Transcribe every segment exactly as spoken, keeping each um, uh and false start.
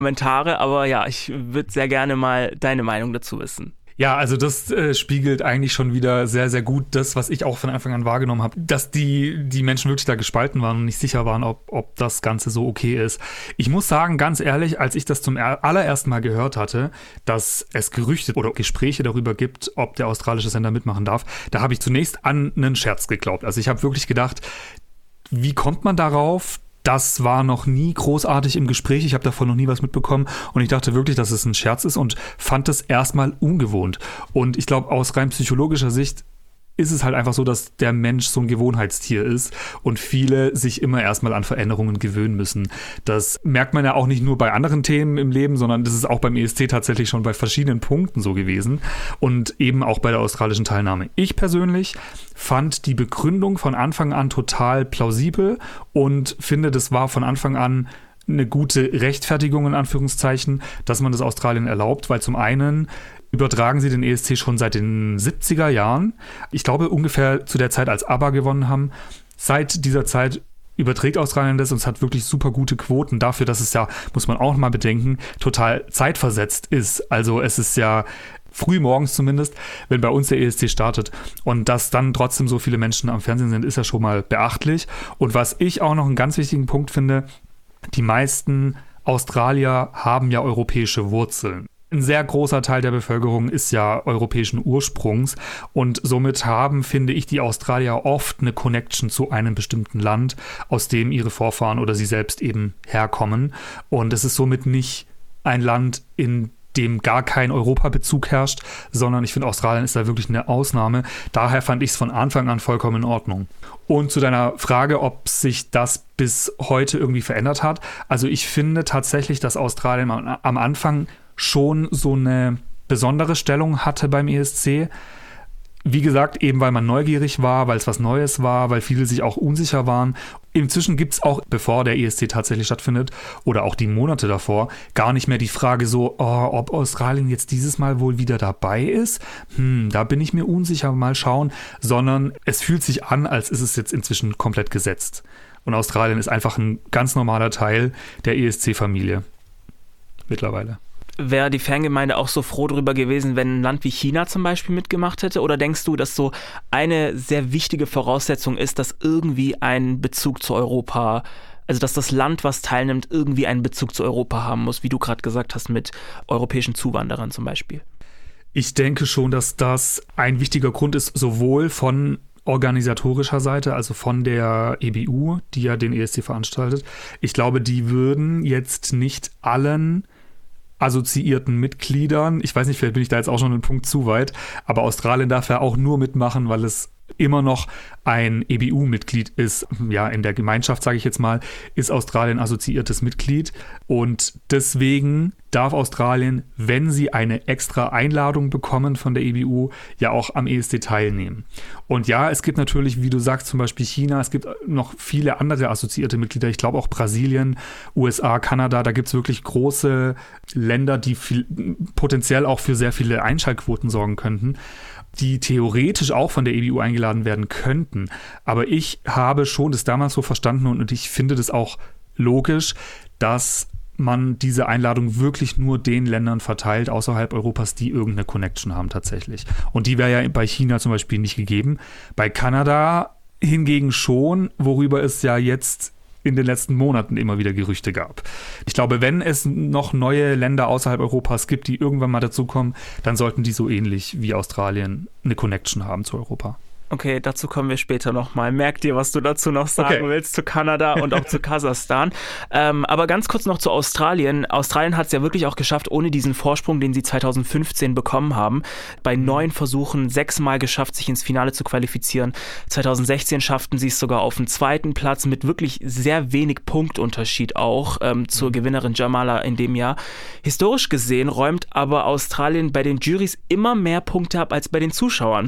Kommentare, aber ja, ich würde sehr gerne mal deine Meinung dazu wissen. Ja, also das äh, spiegelt eigentlich schon wieder sehr, sehr gut das, was ich auch von Anfang an wahrgenommen habe, dass die, die Menschen wirklich da gespalten waren und nicht sicher waren, ob, ob das Ganze so okay ist. Ich muss sagen, ganz ehrlich, als ich das zum allerersten Mal gehört hatte, dass es Gerüchte oder Gespräche darüber gibt, ob der australische Sender mitmachen darf, da habe ich zunächst an einen Scherz geglaubt. Also ich habe wirklich gedacht, wie kommt man darauf? Das war noch nie großartig im Gespräch. Ich habe davon noch nie was mitbekommen. Und ich dachte wirklich, dass es ein Scherz ist und fand es erstmal ungewohnt. Und ich glaube, aus rein psychologischer Sicht ist es halt einfach so, dass der Mensch so ein Gewohnheitstier ist und viele sich immer erstmal an Veränderungen gewöhnen müssen. Das merkt man ja auch nicht nur bei anderen Themen im Leben, sondern das ist auch beim E S C tatsächlich schon bei verschiedenen Punkten so gewesen und eben auch bei der australischen Teilnahme. Ich persönlich fand die Begründung von Anfang an total plausibel und finde, das war von Anfang an eine gute Rechtfertigung in Anführungszeichen, dass man das Australien erlaubt, weil zum einen übertragen sie den E S C schon seit den siebziger Jahren. Ich glaube ungefähr zu der Zeit, als ABBA gewonnen haben. Seit dieser Zeit überträgt Australien das und es hat wirklich super gute Quoten dafür, dass es ja, muss man auch mal bedenken, total zeitversetzt ist. Also es ist ja früh morgens zumindest, wenn bei uns der E S C startet. Und dass dann trotzdem so viele Menschen am Fernsehen sind, ist ja schon mal beachtlich. Und was ich auch noch einen ganz wichtigen Punkt finde, die meisten Australier haben ja europäische Wurzeln. Ein sehr großer Teil der Bevölkerung ist ja europäischen Ursprungs und somit haben, finde ich, die Australier oft eine Connection zu einem bestimmten Land, aus dem ihre Vorfahren oder sie selbst eben herkommen. Und es ist somit nicht ein Land, in dem gar kein Europabezug herrscht, sondern ich finde, Australien ist da wirklich eine Ausnahme. Daher fand ich es von Anfang an vollkommen in Ordnung. Und zu deiner Frage, ob sich das bis heute irgendwie verändert hat. Also ich finde tatsächlich, dass Australien am Anfang schon so eine besondere Stellung hatte beim E S C. Wie gesagt, eben weil man neugierig war, weil es was Neues war, weil viele sich auch unsicher waren. Inzwischen gibt es auch, bevor der E S C tatsächlich stattfindet oder auch die Monate davor, gar nicht mehr die Frage so, oh, ob Australien jetzt dieses Mal wohl wieder dabei ist. Hm, da bin ich mir unsicher, mal schauen. Sondern es fühlt sich an, als ist es jetzt inzwischen komplett gesetzt. Und Australien ist einfach ein ganz normaler Teil der E S C-Familie mittlerweile. Wäre die Fangemeinde auch so froh darüber gewesen, wenn ein Land wie China zum Beispiel mitgemacht hätte? Oder denkst du, dass so eine sehr wichtige Voraussetzung ist, dass irgendwie ein Bezug zu Europa, also dass das Land, was teilnimmt, irgendwie einen Bezug zu Europa haben muss, wie du gerade gesagt hast, mit europäischen Zuwanderern zum Beispiel? Ich denke schon, dass das ein wichtiger Grund ist, sowohl von organisatorischer Seite, also von der E B U, die ja den E S C veranstaltet. Ich glaube, die würden jetzt nicht allen assoziierten Mitgliedern, ich weiß nicht, vielleicht bin ich da jetzt auch schon einen Punkt zu weit, aber Australien darf ja auch nur mitmachen, weil es immer noch ein E B U-Mitglied ist. Ja, in der Gemeinschaft, sage ich jetzt mal, ist Australien assoziiertes Mitglied und deswegen darf Australien, wenn sie eine extra Einladung bekommen von der E B U, ja auch am E S C teilnehmen. Und ja, es gibt natürlich, wie du sagst, zum Beispiel China, es gibt noch viele andere assoziierte Mitglieder, ich glaube auch Brasilien, U S A, Kanada, da gibt es wirklich große Länder, die viel, potenziell auch für sehr viele Einschaltquoten sorgen könnten, die theoretisch auch von der E B U eingeladen werden könnten. Aber ich habe schon das damals so verstanden und ich finde das auch logisch, dass man diese Einladung wirklich nur den Ländern verteilt außerhalb Europas, die irgendeine Connection haben tatsächlich. Und die wäre ja bei China zum Beispiel nicht gegeben. Bei Kanada hingegen schon, worüber es ja jetzt in den letzten Monaten immer wieder Gerüchte gab. Ich glaube, wenn es noch neue Länder außerhalb Europas gibt, die irgendwann mal dazukommen, dann sollten die so ähnlich wie Australien eine Connection haben zu Europa. Okay, dazu kommen wir später nochmal. Merk dir, was du dazu noch sagen okay. willst, zu Kanada und auch zu Kasachstan. Ähm, aber ganz kurz noch zu Australien. Australien hat es ja wirklich auch geschafft, ohne diesen Vorsprung, den sie zweitausendfünfzehn bekommen haben, bei neun Versuchen sechsmal geschafft, sich ins Finale zu qualifizieren. zweitausendsechzehn schafften sie es sogar auf den zweiten Platz mit wirklich sehr wenig Punktunterschied auch ähm, zur mhm. Gewinnerin Jamala in dem Jahr. Historisch gesehen räumt aber Australien bei den Jurys immer mehr Punkte ab als bei den Zuschauern.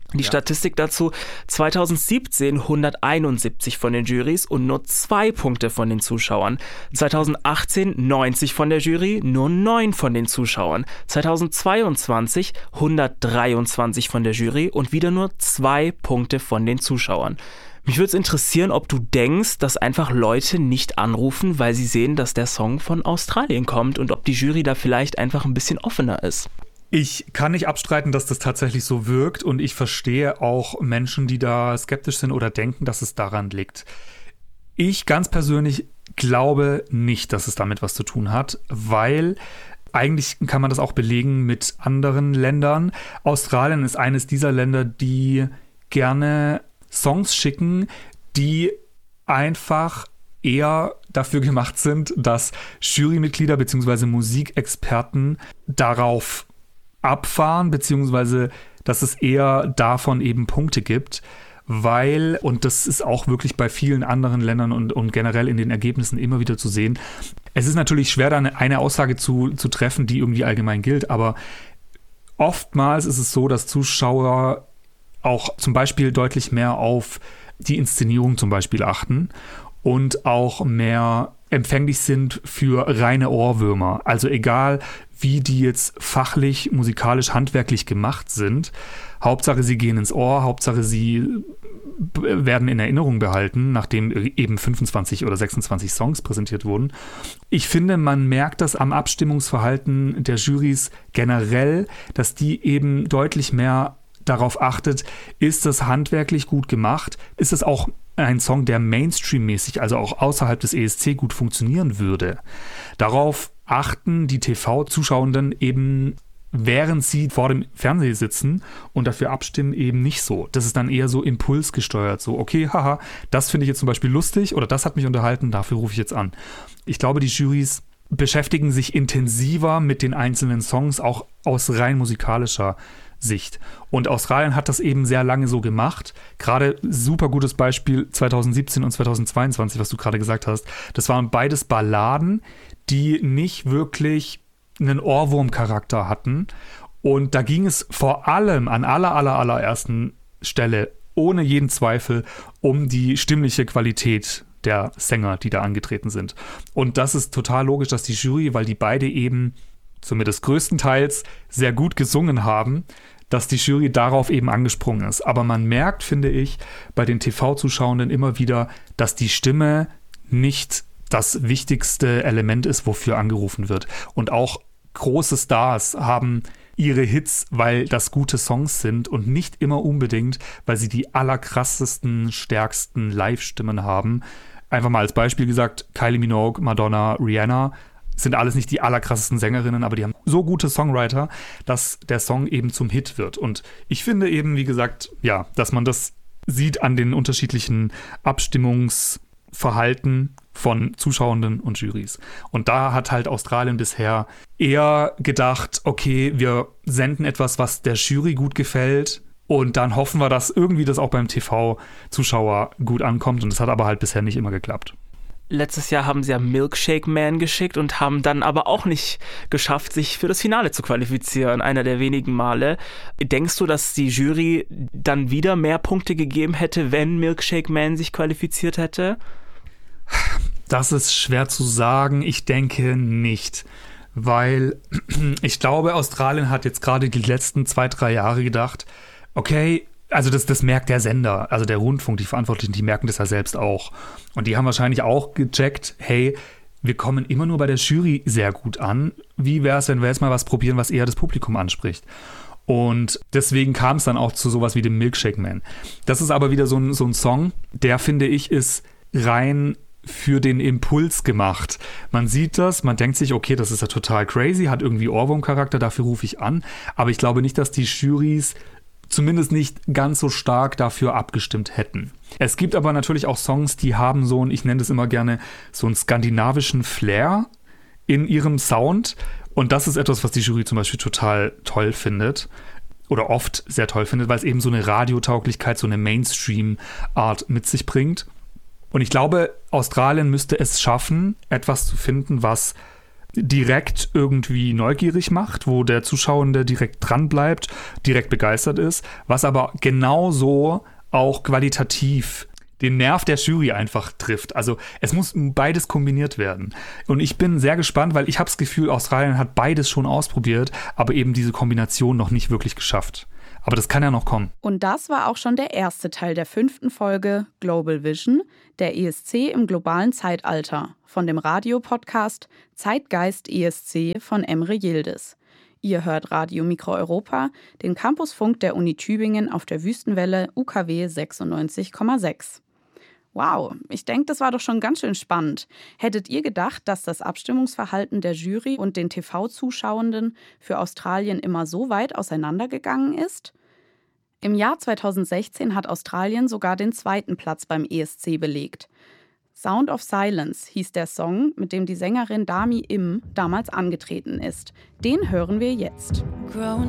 Die ja. Statistik dazu, zweitausendsiebzehn hunderteinundsiebzig von den Jurys und nur zwei Punkte von den Zuschauern. zweitausendachtzehn neunzig von der Jury, nur neun von den Zuschauern. zweitausendzweiundzwanzig hundertdreiundzwanzig von der Jury und wieder nur zwei Punkte von den Zuschauern. Mich würde es interessieren, ob du denkst, dass einfach Leute nicht anrufen, weil sie sehen, dass der Song von Australien kommt und ob die Jury da vielleicht einfach ein bisschen offener ist. Ich kann nicht abstreiten, dass das tatsächlich so wirkt und ich verstehe auch Menschen, die da skeptisch sind oder denken, dass es daran liegt. Ich ganz persönlich glaube nicht, dass es damit was zu tun hat, weil eigentlich kann man das auch belegen mit anderen Ländern. Australien ist eines dieser Länder, die gerne Songs schicken, die einfach eher dafür gemacht sind, dass Jurymitglieder bzw. Musikexperten darauf abfahren, beziehungsweise dass es eher davon eben Punkte gibt, weil, und das ist auch wirklich bei vielen anderen Ländern und, und generell in den Ergebnissen immer wieder zu sehen, es ist natürlich schwer, dann eine Aussage zu, zu treffen, die irgendwie allgemein gilt, aber oftmals ist es so, dass Zuschauer auch zum Beispiel deutlich mehr auf die Inszenierung zum Beispiel achten und auch mehr empfänglich sind für reine Ohrwürmer. Also egal, wie die jetzt fachlich, musikalisch, handwerklich gemacht sind. Hauptsache, sie gehen ins Ohr, Hauptsache, sie werden in Erinnerung behalten, nachdem eben fünfundzwanzig oder sechsundzwanzig Songs präsentiert wurden. Ich finde, man merkt das am Abstimmungsverhalten der Jurys generell, dass die eben deutlich mehr darauf achtet, ist das handwerklich gut gemacht, ist es auch ein Song, der Mainstream-mäßig, also auch außerhalb des E S C gut funktionieren würde. Darauf achten die T V-Zuschauenden eben, während sie vor dem Fernseher sitzen und dafür abstimmen, eben nicht so. Das ist dann eher so impulsgesteuert, so okay, haha, das finde ich jetzt zum Beispiel lustig oder das hat mich unterhalten, dafür rufe ich jetzt an. Ich glaube, die Jurys beschäftigen sich intensiver mit den einzelnen Songs, auch aus rein musikalischer Sicht. Und Australien hat das eben sehr lange so gemacht. Gerade super gutes Beispiel zweitausendsiebzehn und zweitausendzweiundzwanzig, was du gerade gesagt hast. Das waren beides Balladen, die nicht wirklich einen Ohrwurm-Charakter hatten. Und da ging es vor allem an aller, aller, allerersten Stelle, ohne jeden Zweifel, um die stimmliche Qualität der Sänger, die da angetreten sind. Und das ist total logisch, dass die Jury, weil die beide eben zumindest größtenteils sehr gut gesungen haben, dass die Jury darauf eben angesprungen ist. Aber man merkt, finde ich, bei den T V-Zuschauenden immer wieder, dass die Stimme nicht das wichtigste Element ist, wofür angerufen wird. Und auch große Stars haben ihre Hits, weil das gute Songs sind und nicht immer unbedingt, weil sie die allerkrassesten, stärksten Live-Stimmen haben. Einfach mal als Beispiel gesagt, Kylie Minogue, Madonna, Rihanna sind alles nicht die allerkrassesten Sängerinnen, aber die haben so gute Songwriter, dass der Song eben zum Hit wird. Und ich finde eben, wie gesagt, ja, dass man das sieht an den unterschiedlichen Abstimmungsverhalten von Zuschauenden und Jurys. Und da hat halt Australien bisher eher gedacht, okay, wir senden etwas, was der Jury gut gefällt und dann hoffen wir, dass irgendwie das auch beim T V-Zuschauer gut ankommt. Und das hat aber halt bisher nicht immer geklappt. Letztes Jahr haben sie ja Milkshake Man geschickt und haben dann aber auch nicht geschafft, sich für das Finale zu qualifizieren. Einer der wenigen Male. Denkst du, dass die Jury dann wieder mehr Punkte gegeben hätte, wenn Milkshake Man sich qualifiziert hätte? Das ist schwer zu sagen. Ich denke nicht. Weil ich glaube, Australien hat jetzt gerade die letzten zwei, drei Jahre gedacht, okay, also das, das merkt der Sender, also der Rundfunk, die Verantwortlichen, die merken das ja selbst auch. Und die haben wahrscheinlich auch gecheckt, hey, wir kommen immer nur bei der Jury sehr gut an. Wie wäre es, wenn wir jetzt mal was probieren, was eher das Publikum anspricht? Und deswegen kam es dann auch zu sowas wie dem Milkshake Man. Das ist aber wieder so ein, so ein Song, der, finde ich, ist rein für den Impuls gemacht. Man sieht das, man denkt sich, okay, das ist ja total crazy, hat irgendwie Ohrwurm-Charakter, dafür rufe ich an. Aber ich glaube nicht, dass die Jurys zumindest nicht ganz so stark dafür abgestimmt hätten. Es gibt aber natürlich auch Songs, die haben so einen, ich nenne das immer gerne, so einen skandinavischen Flair in ihrem Sound. Und das ist etwas, was die Jury zum Beispiel total toll findet. Oder oft sehr toll findet, weil es eben so eine Radiotauglichkeit, so eine Mainstream-Art mit sich bringt. Und ich glaube, Australien müsste es schaffen, etwas zu finden, was direkt irgendwie neugierig macht, wo der Zuschauende direkt dran bleibt, direkt begeistert ist, was aber genauso auch qualitativ den Nerv der Jury einfach trifft. Also es muss beides kombiniert werden. Und ich bin sehr gespannt, weil ich habe das Gefühl, Australien hat beides schon ausprobiert, aber eben diese Kombination noch nicht wirklich geschafft. Aber das kann ja noch kommen. Und das war auch schon der erste Teil der fünften Folge Global Vision, der E S C im globalen Zeitalter, von dem Radiopodcast Zeitgeist E S C von Emre Yildiz. Ihr hört Radio Mikro Europa, den Campusfunk der Uni Tübingen auf der Wüstenwelle U K W sechsundneunzig Komma sechs. Wow, ich denke, das war doch schon ganz schön spannend. Hättet ihr gedacht, dass das Abstimmungsverhalten der Jury und den T V-Zuschauenden für Australien immer so weit auseinandergegangen ist? Im Jahr zweitausendsechzehn hat Australien sogar den zweiten Platz beim E S C belegt. Sound of Silence hieß der Song, mit dem die Sängerin Dami Im damals angetreten ist. Den hören wir jetzt.